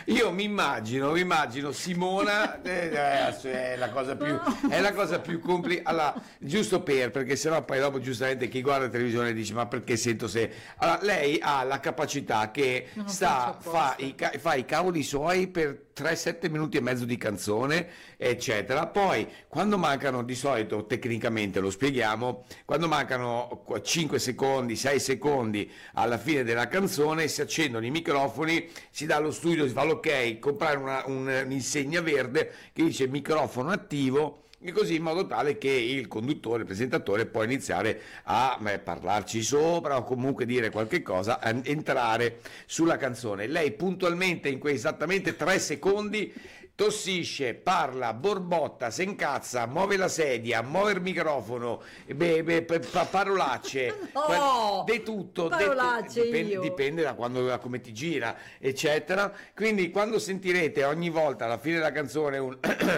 Io mi immagino Simona, è la cosa più complicata. Allora, giusto perché sennò poi dopo giustamente chi guarda la televisione dice ma perché sento se. Allora, lei ha la capacità che fa i cavoli suoi per 3-7 minuti e mezzo di canzone, eccetera. Poi quando mancano, di solito tecnicamente lo spieghiamo, quando mancano 5 secondi, 6 secondi alla fine della canzone, si accendono i microfoni, si dà allo studio, si fa l'ok, comprare un'insegna verde che dice microfono attivo, e così in modo tale che il conduttore, il presentatore può iniziare a parlarci sopra o comunque dire qualche cosa, a entrare sulla canzone. Lei puntualmente in quei esattamente 3 secondi tossisce, parla, borbotta, si incazza, muove la sedia, muove il microfono, parolacce, di tutto, dipende da da come ti gira, eccetera. Quindi quando sentirete ogni volta alla fine della canzone un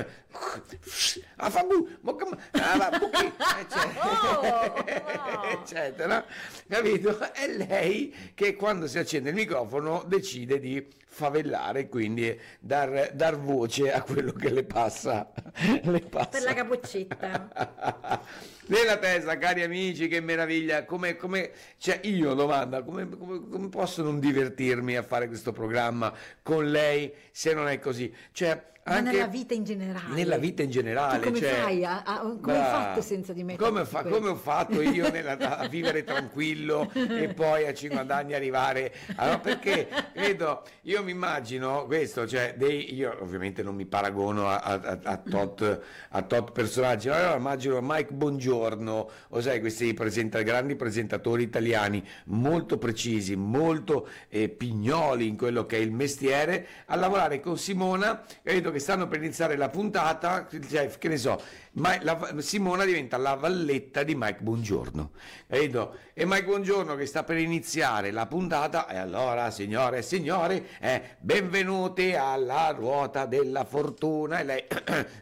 eccetera, capito? È lei che quando si accende il microfono decide di favellare, quindi dar voce a quello che le passa per la capoccetta nella testa. Cari amici, che meraviglia, come cioè, io domanda come posso non divertirmi a fare questo programma con lei se non è così, cioè ma anche nella vita in generale. Tu come fai? Come hai fatto senza dimetterti? Come ho fatto io a vivere tranquillo e poi a 50 anni arrivare perché vedo, io mi immagino questo, cioè io ovviamente non mi paragono a tot personaggi, allora immagino Mike Bongiorno, o sai, questi grandi presentatori italiani molto precisi, molto pignoli in quello che è il mestiere, a lavorare con Simona. Vedo che stanno per iniziare la puntata, cioè, che ne so, Simona diventa la valletta di Mike Bongiorno, capito? E Mike Bongiorno che sta per iniziare la puntata, e allora signore e signori, benvenuti alla ruota della fortuna, e lei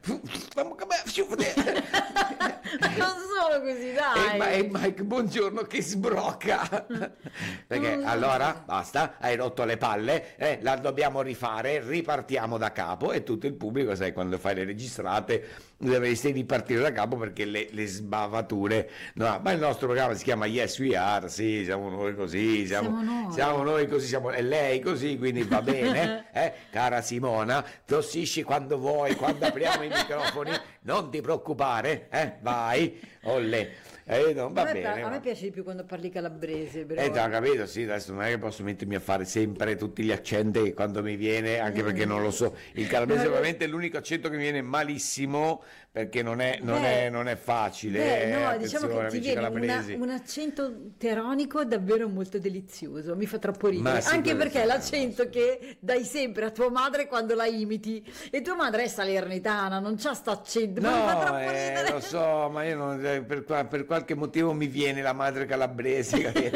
non sono così, dai. E Mike Bongiorno che sbrocca perché allora basta, hai rotto le palle, la dobbiamo rifare, ripartiamo da capo, e tutto il pubblico, sai, quando fai le registrate dovresti ripartire da capo perché le sbavature, no, ma il nostro programma si chiama Yes We Are, sì, siamo noi così, siamo noi così, è lei così, quindi va bene, cara Simona, tossisci quando vuoi, quando apriamo i microfoni non ti preoccupare, vai, olle. Va bene, a me piace di più quando parli calabrese, però. Già capito, sì, adesso non è che posso mettermi a fare sempre tutti gli accenti quando mi viene, anche perché non lo so, il calabrese ovviamente è l'unico accento che mi viene malissimo, perché non è facile, no, diciamo che ti viene un accento teronico davvero molto delizioso, mi fa troppo ridere, anche perché è l'accento che dai sempre a tua madre quando la imiti, e tua madre è salernitana, non c'ha sto accento, no, mi fa troppo ridere. Lo so, ma io non, per qualche motivo mi viene la madre calabrese, capito?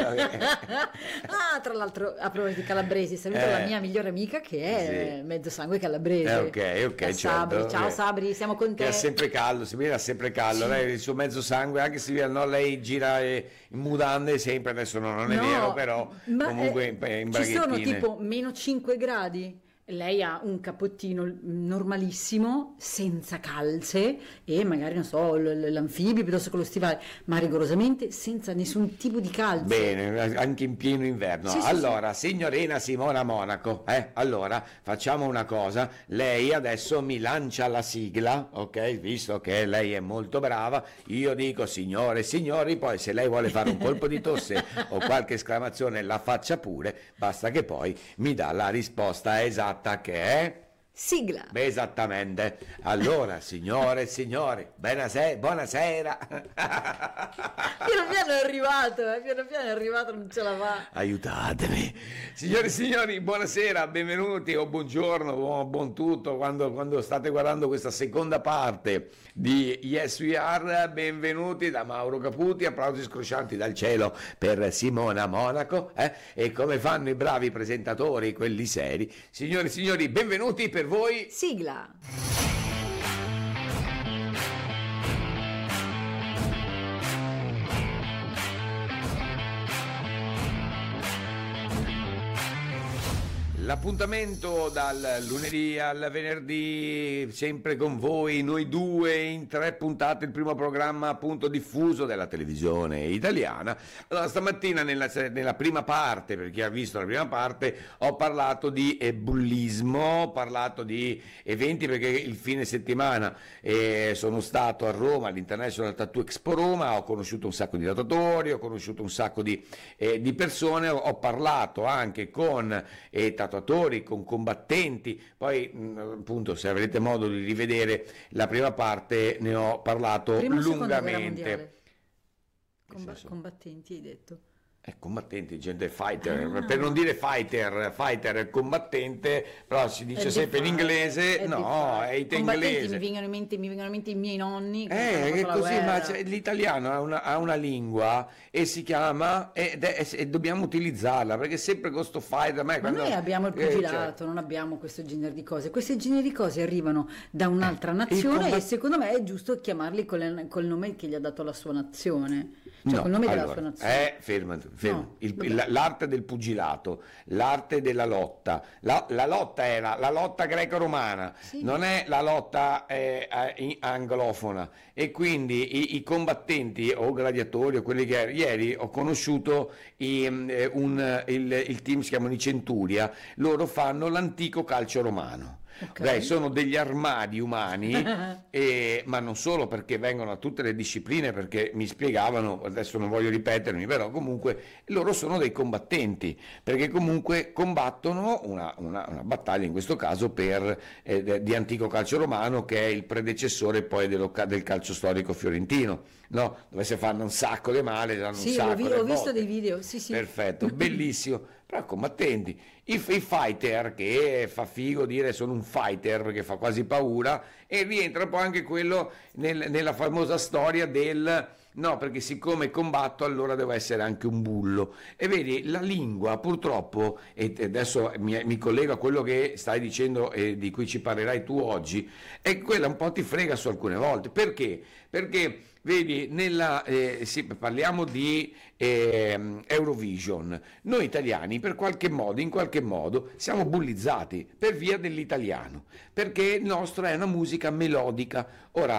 Tra l'altro, a proposito di calabresi, saluto la mia migliore amica che è mezzo sangue calabrese, ok, Sabri, certo, ciao Sabri, siamo con te. Che è sempre caldo, Silvia è sempre caldo, lei il suo mezzo sangue, anche se no, lei gira in mutande sempre, adesso non è vero, però comunque in braghettine. Ci sono tipo meno 5 gradi. Lei ha un cappottino normalissimo, senza calze, e magari, non so, l'anfibio piuttosto che lo stivale, ma rigorosamente senza nessun tipo di calze. Bene, anche in pieno inverno. Sì, allora, signorina Simona Monaco, allora facciamo una cosa, lei adesso mi lancia la sigla, ok? Visto che lei è molto brava, io dico signore e signori, poi se lei vuole fare un colpo di tosse o qualche esclamazione la faccia pure, basta che poi mi dà la risposta esatta, che è sigla. Beh, esattamente. Allora, signore e signori, buonasera. Piano piano è arrivato, non ce la fa. Aiutatemi. Signore e signori, buonasera, benvenuti o buongiorno, buon tutto, quando state guardando questa seconda parte di Yes We Are, benvenuti da Mauro Caputi, applausi scroscianti dal cielo per Simona Monaco, e come fanno i bravi presentatori, quelli seri. Signore e signori, benvenuti per voi. Sigla. L'appuntamento dal lunedì al venerdì, sempre con voi, noi due, in 3 puntate, il primo programma appunto diffuso della televisione italiana. Allora, stamattina nella prima parte, per chi ha visto la prima parte, ho parlato di bullismo, ho parlato di eventi perché il fine settimana sono stato a Roma all'International Tattoo Expo Roma, ho conosciuto un sacco di tatuatori, ho conosciuto un sacco di persone, ho parlato anche con tatuatori, con combattenti, poi appunto se avrete modo di rivedere la prima parte ne ho parlato lungamente. Combattenti hai detto? Combattenti, gente fighter, per non dire fighter è combattente, però si dice sempre in inglese, è inglese. Mi vengono in mente i miei nonni. È così, ma l'italiano ha una lingua e si chiama, e dobbiamo utilizzarla, perché sempre con sto fighter. Ma noi abbiamo il pugilato, non abbiamo questo genere di cose. Queste genere di cose arrivano da un'altra nazione e secondo me è giusto chiamarli col nome che gli ha dato la sua nazione. Cioè col nome della sua nazione. Fermati. No, l'arte del pugilato, l'arte della lotta. La lotta era la lotta greco-romana, sì. Non è la lotta anglofona. E quindi i combattenti o gladiatori o quelli che ieri ho conosciuto il team, si chiamano i Centuria, loro fanno l'antico calcio romano. Okay. Sono degli armadi umani, ma non solo, perché vengono a tutte le discipline, perché mi spiegavano, adesso non voglio ripetermi, però comunque loro sono dei combattenti, perché comunque combattono una battaglia, in questo caso di antico calcio romano, che è il predecessore poi del calcio storico fiorentino, no? Dove si fanno un sacco di male, un sacco ho visto dei video, sì. Perfetto, bellissimo. Però combattenti, i fighter, che fa figo dire sono un fighter perché fa quasi paura, e rientra poi anche quello nella famosa storia del no, perché siccome combatto allora devo essere anche un bullo. E vedi, la lingua purtroppo, e adesso mi collego a quello che stai dicendo e di cui ci parlerai tu oggi, è quella un po' ti frega su alcune volte. Perché? Perché vedi, parliamo di Eurovision, noi italiani in qualche modo siamo bullizzati per via dell'italiano, perché il nostro è una musica melodica. Ora